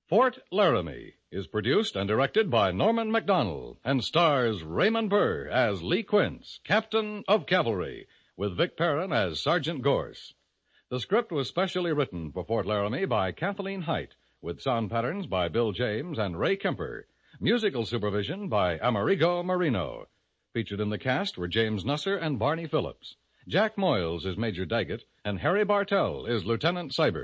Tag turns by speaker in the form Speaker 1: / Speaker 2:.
Speaker 1: Fort Laramie is produced and directed by Norman MacDonald and stars Raymond Burr as Lee Quince, Captain of Cavalry, with Vic Perrin as Sergeant Gorse. The script was specially written for Fort Laramie by Kathleen Height, with sound patterns by Bill James and Ray Kemper. Musical supervision by Amerigo Marino. Featured in the cast were James Nusser and Barney Phillips. Jack Moyles is Major Daggett, and Harry Bartell is Lieutenant Seibert.